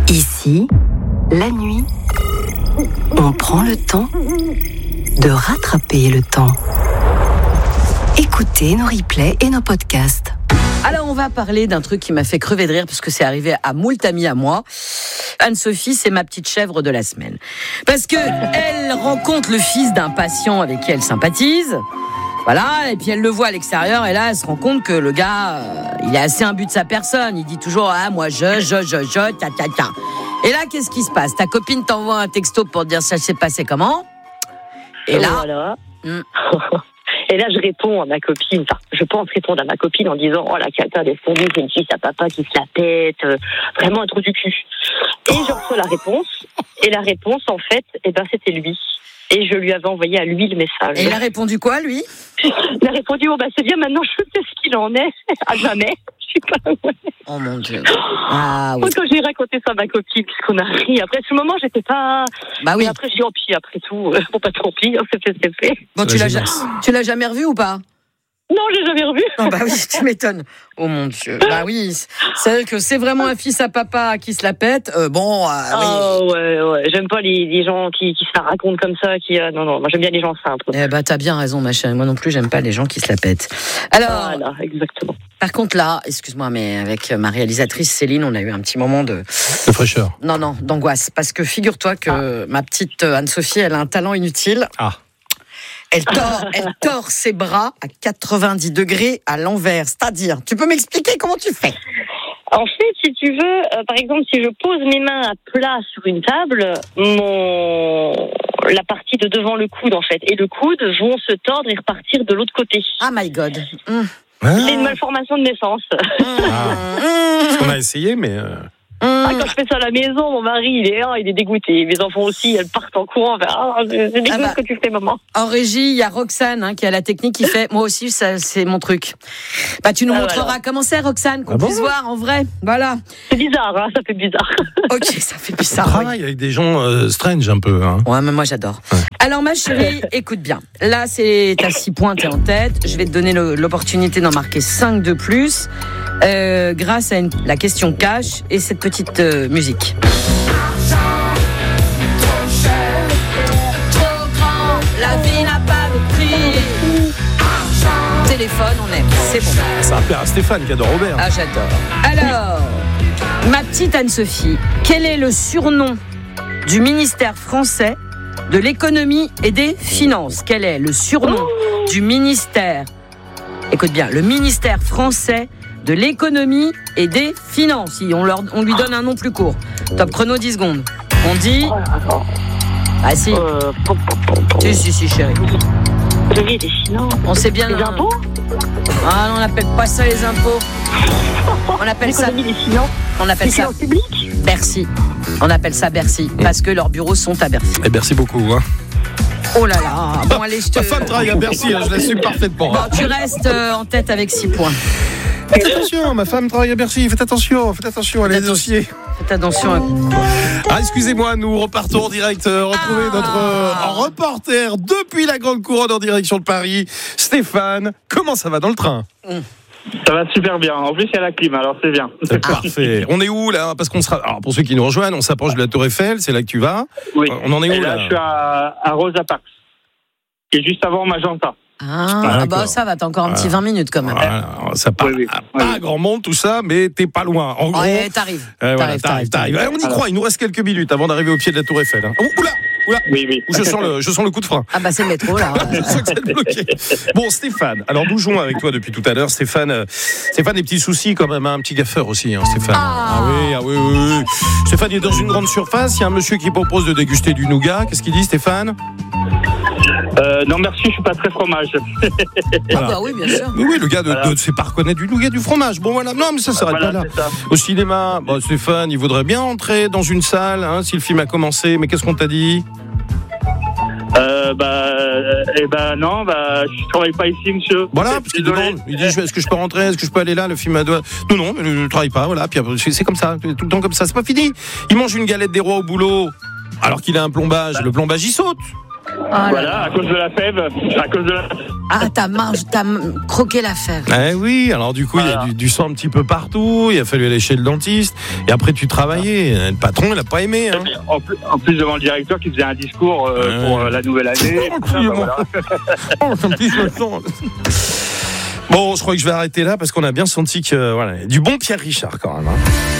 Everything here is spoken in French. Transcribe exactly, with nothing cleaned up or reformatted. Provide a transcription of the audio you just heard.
Ici, la nuit, on prend le temps de rattraper le temps. Écoutez nos replays et nos podcasts. Alors on va parler d'un truc qui m'a fait crever de rire parce que c'est arrivé à moult amis à moi. Anne-Sophie, c'est ma petite chèvre de la semaine. Parce que elle rencontre le fils d'un patient avec qui elle sympathise. Voilà, et puis elle le voit à l'extérieur et là elle se rend compte que le gars, euh, il est assez imbu de sa personne. Il dit toujours ah moi je je je je ta ta ta. Et là qu'est-ce qui se passe? Ta copine t'envoie un texto pour te dire ça s'est passé comment? Et là, voilà. hmm. Et là, je réponds à ma copine, enfin, je pense répondre à ma copine en disant, oh, la cata laisse tomber, c'est une fille, sa papa qui se la pète, euh, vraiment un trou du cul. Et je reçois la réponse, et la réponse, en fait, eh ben, c'était lui. Et je lui avais envoyé à lui le message. Et il a répondu quoi, lui? Il a répondu, oh, bah, c'est bien, maintenant, je sais ce qu'il en est, à jamais. Je sais pas, ouais. Oh mon Dieu. Ah oui. Moi, quand j'ai raconté ça à ma copine, puisqu'on a ri, après, ce moment, j'étais pas. Bah oui. Et après, je dis, oh, puis après tout, euh, faut pas trop pire, c'est fait, c'est fait. Bon, tu l'as, ja- tu l'as jamais revu ou pas? Non, j'ai jamais revu. Oh bah oui, tu m'étonnes. Oh mon Dieu. Bah oui, c'est vrai que c'est vraiment un fils à papa qui se la pète. Euh, bon, euh, oui. Oh ouais, ouais. J'aime pas les, les gens qui, qui se la racontent comme ça. Qui, euh, non, non, moi j'aime bien les gens simples. Eh bah t'as bien raison, ma chérie. Moi non plus, j'aime pas les gens qui se la pètent. Alors, Voilà, exactement. par contre là, excuse-moi, mais avec ma réalisatrice Céline, on a eu un petit moment de... De fraîcheur. Non, non, d'angoisse. Parce que figure-toi que ah. ma petite Anne-Sophie, elle a un talent inutile. Ah. Elle tord, elle tord ses bras à quatre-vingt-dix degrés à l'envers. C'est-à-dire, tu peux m'expliquer comment tu fais? En fait, si tu veux, euh, par exemple, si je pose mes mains à plat sur une table, mon... la partie de devant le coude, en fait, et le coude vont se tordre et repartir de l'autre côté. Ah my God. Mmh. Ah. C'est une malformation de naissance. Ah. On a essayé, mais... Euh... Ah, quand je fais ça à la maison, mon mari, il est, oh, il est dégoûté. Mes enfants aussi, elles partent en courant. Ah, c'est dégueu ah bah, ce que tu fais, maman. En régie, il y a Roxane hein, qui a la technique qui fait. Moi aussi, ça, c'est mon truc. Bah, tu nous ah, montreras voilà. Comment c'est, Roxane, qu'on ah puisse bon voir en vrai. Voilà. C'est bizarre, hein, ça fait bizarre. Ok, ça fait bizarre. On travaille oui. avec des gens euh, strange un peu. Hein. Ouais, mais moi j'adore. Ouais. Alors, ma chérie, écoute bien. Là, c'est t'as six points, t'es en tête. Je vais te donner le, l'opportunité d'en marquer cinq de plus. Euh, grâce à une, la question cash et cette petite euh, musique. Trop cher, trop grand, la vie n'a pas de prix. Téléphone, on aime, c'est bon. Ça va plaire à Stéphane qui adore Robert. Ah, j'adore. Alors, ma petite Anne-Sophie, quel est le surnom du ministère français de l'économie et des finances? Quel est le surnom du ministère? Écoute bien, le ministère français de l'économie et des finances. On, leur, on lui donne un nom plus court. Top chrono, dix secondes. On dit... Ah si. Euh, si, si, si, chérie. L'économie des finances. On sait bien... Les impôts? Ah, on n'appelle pas ça les impôts. On appelle ça... L'économie des finances. On appelle les ça... finances publiques. Bercy. On appelle ça Bercy. Parce que leurs bureaux sont à Bercy. Et merci beaucoup, hein. Oh là là. Bon, allez, je te... Ma femme travaille à Bercy, hein, je l'assume parfaitement. Bon, tu restes euh, en tête avec six points. Faites attention, ma femme travaille à Bercy, faites attention, faites attention à les dossiers. Faites attention à... Ah, excusez-moi, nous repartons en direct, euh, retrouver ah. notre euh, reporter depuis la Grande Couronne en direction de Paris, Stéphane. Comment ça va dans le train? mmh. Ça va super bien. En plus, il y a la clim, alors c'est bien. C'est parfait. On est où là? Parce qu'on sera. Alors, pour ceux qui nous rejoignent, on s'approche de la Tour Eiffel, c'est là que tu vas. Oui. On en est où Et là, là je suis à, à Rosa Parks, qui est juste avant Magenta. Ah, ah bah ça va, t'as encore un petit ah. vingt minutes quand même. Voilà, ça part, oui, oui. Pas oui. grand monde tout ça, mais t'es pas loin. En gros, ouais, t'arrives. Euh, voilà, t'arrives, t'arrives, t'arrives. On y alors. croit, il nous reste quelques minutes avant d'arriver au pied de la Tour Eiffel. Hein. Oula, oula. Oui, oui. Je sens le, je sens le coup de frein. Ah bah c'est le métro là. Je sens que c'est bloqué. Bon, Stéphane, alors nous jouons avec toi depuis tout à l'heure. Stéphane, euh, Stéphane, des petits soucis quand même, hein, un petit gaffeur aussi, hein, Stéphane. Ah. ah oui, ah oui, oui, oui. Stéphane est dans une grande surface. Il y a un monsieur qui propose de déguster du nougat. Qu'est-ce qu'il dit, Stéphane? Euh, non merci, je suis pas très fromage. Voilà. Ah bah oui, bien sûr. Mais oui, le gars ne voilà. sait pas reconnaître du nougat, du fromage. Bon voilà, non mais ça s'arrête voilà, pas là. Au cinéma, bon, Stéphane, il voudrait bien entrer dans une salle, hein, si le film a commencé. Mais qu'est-ce qu'on t'a dit? Euh, bah, eh ben non, bah, je travaille pas ici, monsieur. Voilà, parce qu'il demande, il dit, est-ce que je peux rentrer, est-ce que je peux aller là, le film a doigt. Non, non, je ne travaille pas, voilà, puis c'est comme ça, tout le temps comme ça, c'est pas fini. Il mange une galette des rois au boulot, alors qu'il a un plombage, bah. le plombage il saute. là Voilà, là. à cause de la fève. À cause de la... Ah, t'as, mange, t'as croqué la fève. Eh oui, alors du coup, il Voilà. y a du, du sang un petit peu partout, il a fallu aller chez le dentiste, et après tu travaillais. Le patron, il a pas aimé. Hein. En, plus, en plus, devant le directeur qui faisait un discours euh, Ouais. pour euh, la nouvelle année. Oh, tout ça, bah, voilà. Oh, ça me pique le sang. Bon, je crois que je vais arrêter là parce qu'on a bien senti que voilà, du bon Pierre Richard quand même. Hein.